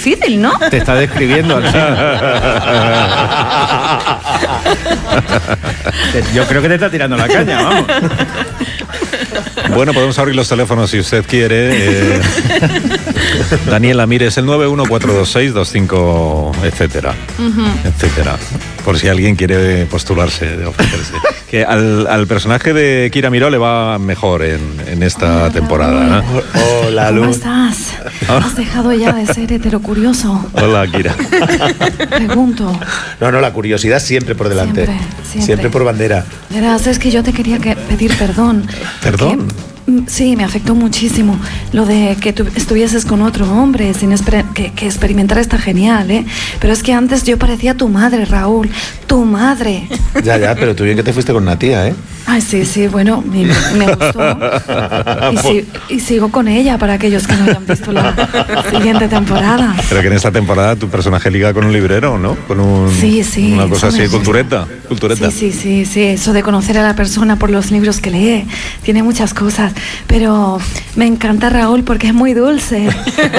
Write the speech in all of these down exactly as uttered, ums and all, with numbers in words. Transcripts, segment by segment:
difícil, ¿no? Te está describiendo, yo creo que te está tirando la caña, vamos. Bueno, podemos abrir los teléfonos si usted quiere. Eh, Daniela, mire, es el nueve uno cuatro dos seis dos cinco, etcétera, uh-huh. etcétera. Por si alguien quiere postularse, ofrecerse. Que al, al personaje de Kira Miró le va mejor en, en esta Hola, temporada. ¿Eh? Hola, Lu. ¿Cómo estás? ¿Has dejado ya de ser heterocurioso? Hola, Kira. Pregunto. No, no, la curiosidad siempre por delante. Siempre, siempre. Siempre por bandera. Verás, es que yo te quería que pedir perdón. ¿Perdón? Que, sí, me afectó muchísimo lo de que tú estuvieses con otro hombre sin esper- que, que experimentar está genial, ¿eh? Pero es que antes yo parecía tu madre, Raúl. Tu madre. Ya, ya, pero tú bien que te fuiste con una tía, ¿eh? Ay, sí, sí, bueno, me, me gustó. Y, si, y sigo con ella para aquellos que no hayan visto la siguiente temporada. Pero que en esta temporada tu personaje liga con un librero, ¿no? Con un, sí, sí, una cosa así, cultureta, cultureta. Sí, sí, sí, sí, eso de conocer a la persona por los libros que lee. Tiene muchas cosas, pero me encanta Raúl porque es muy dulce.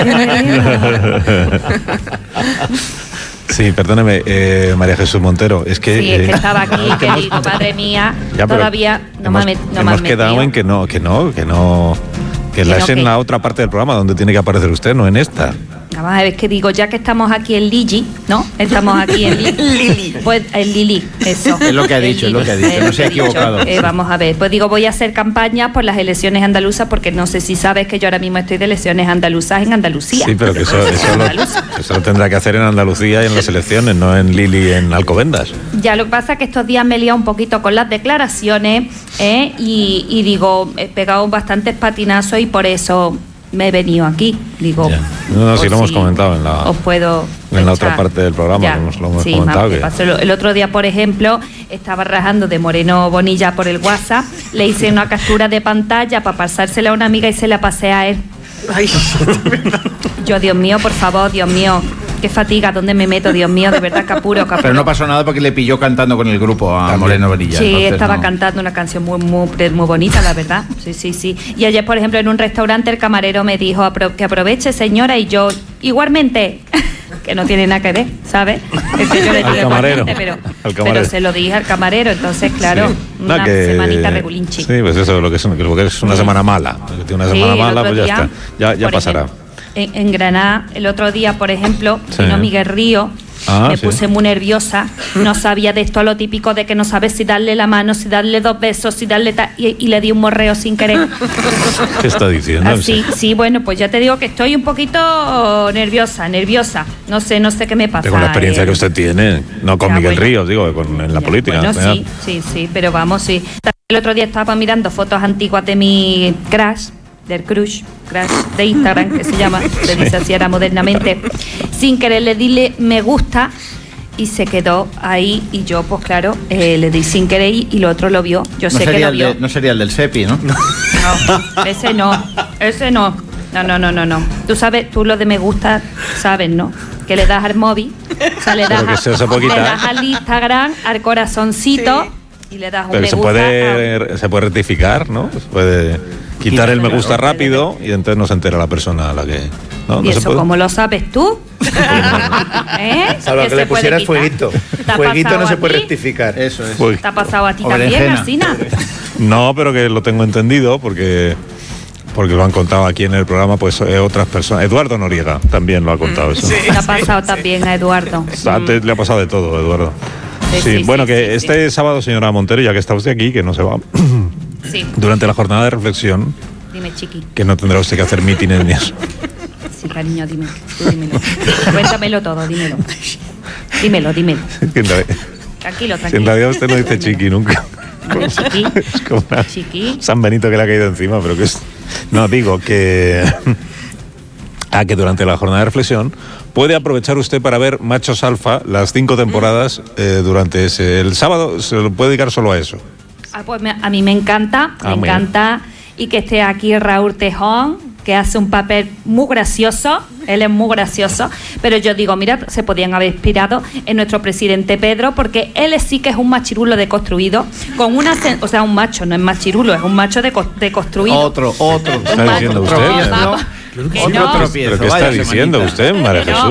Sí, perdóneme, eh, María Jesús Montero, es que... Sí, es que eh, estaba aquí, que digo, madre mía, ya, todavía no hemos, me no hemos me has quedado metido. en que no, que no, que no... Que, que la no, es en que... la otra parte del programa donde tiene que aparecer usted, no en esta. Vamos a ver, que digo, ya que estamos aquí en Lili, ¿no? Estamos aquí en Lili. Pues en Lili, eso. Es lo que ha dicho, es lo que ha dicho, no se ha equivocado. Eh, vamos a ver, pues digo, voy a hacer campaña por las elecciones andaluzas, porque no sé si sabes que yo ahora mismo estoy de elecciones andaluzas en Andalucía. Sí, pero que eso, eso, lo, eso lo tendrá que hacer en Andalucía y en las elecciones, no en Lili en Alcobendas. Ya, lo que pasa es que estos días me he liado un poquito con las declaraciones, ¿eh? y, y digo, he pegado bastantes patinazos y por eso me he venido aquí, digo. Ya. No, no, sí lo hemos si comentado en la, os puedo en la otra parte del programa, ya, lo hemos, lo hemos sí, comentado. Que... pasó. El otro día, por ejemplo, estaba rajando de Moreno Bonilla por el WhatsApp, le hice una captura de pantalla para pasársela a una amiga y se la pasé a él. Ay, yo, Dios mío, por favor, Dios mío, qué fatiga, ¿dónde me meto? Dios mío, de verdad, capuro, capuro. Pero no pasó nada porque le pilló cantando con el grupo a Moreno Bonilla. Sí, estaba no. cantando una canción muy, muy, muy bonita, la verdad. Sí, sí, sí. Y ayer, por ejemplo, en un restaurante el camarero me dijo que aproveche, señora, y yo, igualmente, que no tiene nada que ver, ¿sabes? Es que yo le digo igualmente, pero, pero se lo dije al camarero, entonces, claro, sí. una no, que, semanita regulinchi. Sí, pues eso, lo que es, lo que es una sí. semana mala. Que tiene una semana sí, mala, pues ya día, está, ya, ya pasará. Ejemplo, en, en Granada, el otro día, por ejemplo, sí. vino Miguel Río. Ah, me sí. puse muy nerviosa, no sabía de esto, lo típico de que no sabes si darle la mano, si darle dos besos, si darle ta- y, y le di un morreo sin querer. ¿Qué está diciendo? Así, sí, bueno, pues ya te digo que estoy un poquito nerviosa, nerviosa. No sé, no sé qué me pasa. Con la experiencia eh. que usted tiene, no con ya, Miguel bueno. Ríos, digo, con, en la ya, política. Bueno, sí, sí, sí, pero vamos, sí. El otro día estaba mirando fotos antiguas de mi crush, del crush, crush de Instagram, que se llama, se dice así ahora modernamente, sin querer le di me gusta y se quedó ahí y yo, pues claro, eh, le di sin querer y, y lo otro lo vio, yo no sé que lo vio. De, no sería el del Sepi, ¿no? No, ese no, ese no, no, no, no, no, no. Tú sabes, tú lo de me gusta, sabes, ¿no? Que le das al móvil, o sea, le das, a, se se le das al Instagram, al corazoncito. Sí. Y le das un pero me se gusta puede a... se puede rectificar, ¿no? Se puede quitar el me gusta rápido y entonces no se entera la persona a la que... ¿no? ¿Y ¿No eso se puede? cómo lo sabes tú? ¿Eh? Salvo que, que le pusieras fueguito. Fueguito no se puede rectificar. Eso es. ¿Te ha pasado a ti o también, berenjena. Alsina? No, pero que lo tengo entendido porque... porque lo han contado aquí en el programa pues eh, otras personas. Eduardo Noriega también lo ha contado eso. Sí, le ha pasado sí, también sí. a Eduardo. Antes le ha pasado de todo, Eduardo. Sí, sí, sí bueno, sí, que sí, este sí. sábado, señora Montero, ya que está usted aquí, que no se va, sí. durante la jornada de reflexión, dime, chiqui, que no tendrá usted que hacer mítines ni eso. Sí, cariño, dime, tú dímelo. Cuéntamelo todo, dímelo. Dímelo, dímelo. Tranquilo, tranquilo. En realidad usted no dice chiqui nunca. Bueno, chiqui. Es como una chiqui. San Benito que le ha caído encima, pero que es... No, digo que... a que durante la jornada de reflexión puede aprovechar usted para ver Machos Alfa, las cinco temporadas, eh, durante ese... El sábado se lo puede dedicar solo a eso. Ah, pues me, a mí me encanta, ah, me encanta. Y que esté aquí Raúl Tejón, que hace un papel muy gracioso, él es muy gracioso, pero yo digo, mira, se podían haber inspirado en nuestro presidente Pedro, porque él sí que es un machirulo deconstruido, con una, o sea, un macho, no es machirulo, es un macho deconstruido. Otro, otro. ¿Qué está diciendo usted? Vamos, ¿Pero qué está diciendo usted, María Jesús?